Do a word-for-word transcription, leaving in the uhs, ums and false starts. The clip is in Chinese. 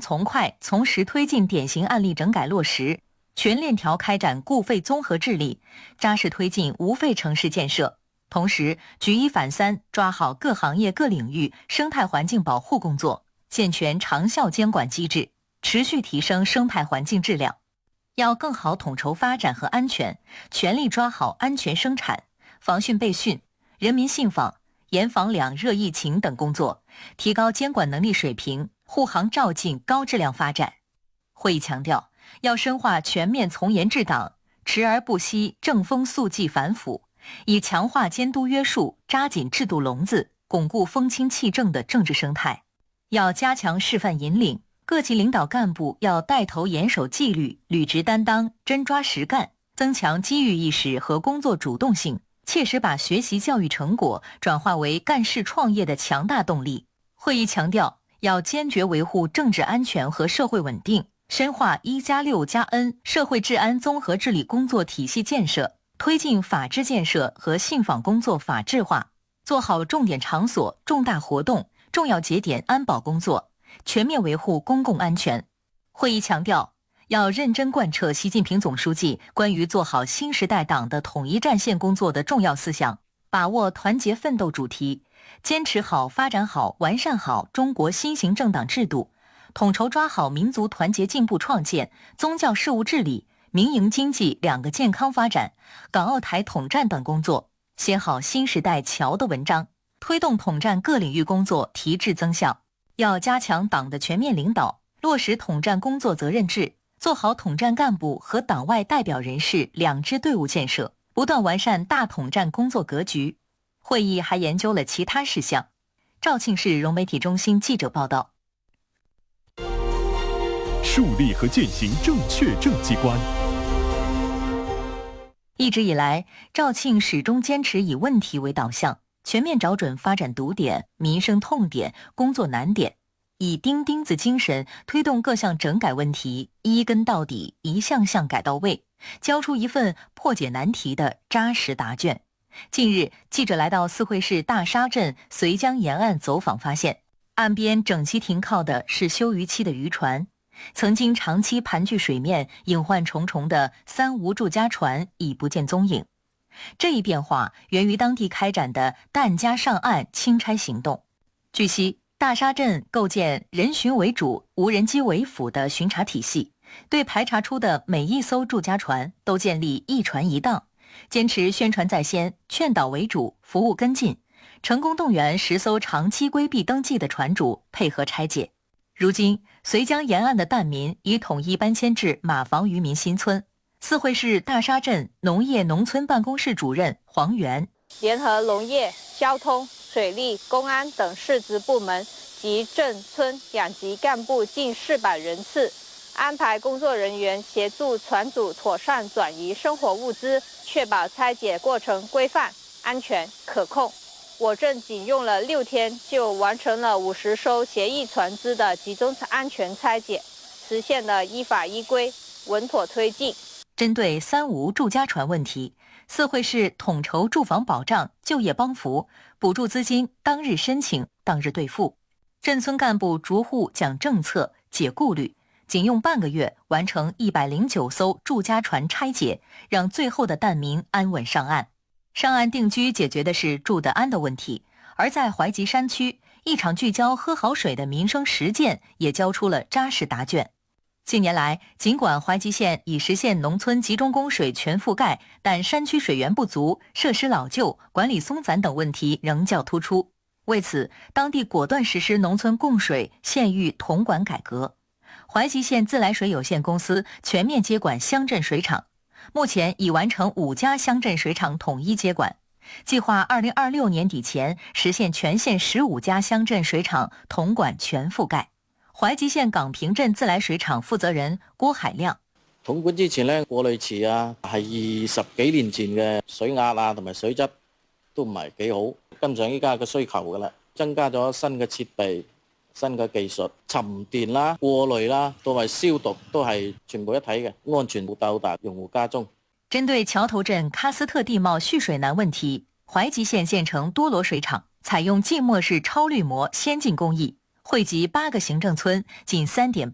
从快从实推进典型案例整改落实，全链条开展固废综合治理，扎实推进无废城市建设。同时，举一反三，抓好各行业各领域生态环境保护工作，健全长效监管机制，持续提升生态环境质量。要更好统筹发展和安全，全力抓好安全生产、防汛备汛、人民信访、严防两热疫情等工作，提高监管能力水平，护航照进高质量发展。会议强调，要深化全面从严治党，持而不息正风肃纪反腐，以强化监督约束，扎紧制度笼子，巩固风清气正的政治生态。要加强示范引领，各级领导干部要带头严守纪律，履职担当，真抓实干，增强机遇意识和工作主动性，切实把学习教育成果转化为干事创业的强大动力。会议强调，要坚决维护政治安全和社会稳定，深化一加六加 N 社会治安综合治理工作体系建设，推进法治建设和信访工作法治化，做好重点场所、重大活动、重要节点安保工作，全面维护公共安全。会议强调，要认真贯彻习近平总书记关于做好新时代党的统一战线工作的重要思想，把握团结奋斗主题，坚持好、发展好、完善好中国新型政党制度，统筹抓好民族团结进步创建、宗教事务治理、民营经济两个健康发展、港澳台统战等工作，写好新时代桥的文章，推动统战各领域工作提质增效。要加强党的全面领导，落实统战工作责任制，做好统战干部和党外代表人士两支队伍建设，不断完善大统战工作格局。会议还研究了其他事项。肇庆市融媒体中心记者报道。 树立和践行正确政绩观。 一直以来，肇庆始终坚持以问题为导向，全面找准发展堵点、民生痛点、工作难点，以钉钉子精神推动各项整改问题一根到底、一项项改到位，交出一份破解难题的扎实答卷。近日，记者来到四会市大沙镇绥江沿岸走访，发现岸边整齐停靠的是休渔期的渔船，曾经长期盘踞水面、隐患重重的三无住家船已不见踪影。这一变化源于当地开展的弹夹上岸清拆行动。据悉，大沙镇构建人巡为主、无人机为辅的巡查体系，对排查出的每一艘住家船都建立一船一档，坚持宣传在先、劝导为主、服务跟进，成功动员十艘长期规避登记的船主配合拆解。如今，绥江沿岸的弹民已统一搬迁至马房渔民新村。四会市大沙镇农业农村办公室主任黄元联合农业、交通、水利、公安等市直部门及镇村两级干部近四百人次，安排工作人员协助船主妥善转移生活物资，确保拆解过程规范、安全、可控。我镇仅用了六天就完成了五十艘协议船只的集中安全拆解，实现了依法依规、稳妥推进。 针对三无住家船问题，四会市统筹住房保障、就业帮扶、补助资金当日申请、当日兑付，镇村干部逐户讲政策、解顾虑，仅用半个月完成一百零九艘住家船拆解，让最后的弹民安稳上岸。上岸定居解决的是住得安的问题，而在怀集山区，一场聚焦喝好水的民生实践也交出了扎实答卷。近年来，尽管怀集县已实现农村集中供水全覆盖，但山区水源不足、设施老旧、管理松散等问题仍较突出。为此，当地果断实施农村供水县域统管改革。怀集县自来水有限公司全面接管乡镇水厂，目前已完成五家乡镇水厂统一接管，计划二零二六年底前实现全县十五家乡镇水厂统管全覆蓋。懷集縣港坪鎮自來水廠負責人郭海亮： 統管之前呢，過濾池啊係二十幾年前嘅水壓啊同埋水質都唔係幾好，跟上依家嘅需求噶啦，增加咗新嘅設備、新嘅技術，沉澱啦、過濾啦，同埋消毒都係全部一體嘅，安全到達用戶家中。 針對橋頭鎮喀斯特地貌蓄水難問題，懷集縣建成多螺水廠，採用浸沒式超濾膜先進工藝，匯集八個行政村，近三點